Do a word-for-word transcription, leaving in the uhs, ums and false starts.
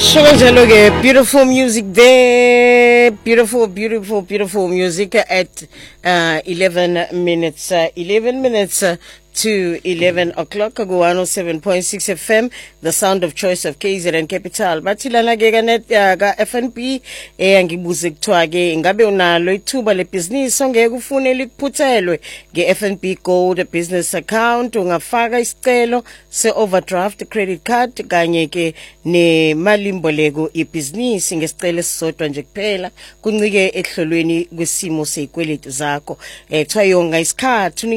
Sholo ke beautiful music there, beautiful, beautiful, beautiful music at uh, eleven minutes, uh, eleven minutes uh, to eleven o'clock. Go one oh seven point six F M, the sound of choice of K Z N Capital. Bathilana ke kanet ka F N B eyangibuze kuthiwa ke ngabe unalo ithuba lebusiness ongeke ufune liphuthelwe nge-F N B Gold business account. Ungafaka isicelo se-overdraft credit card kanye ke nemalimboleko ibhizinisi ngesicelo esisodwa nje kuphela kuncike ehlolweni kwesimo sezikweletu zakho. Eh kuthiwa yonga isikhathi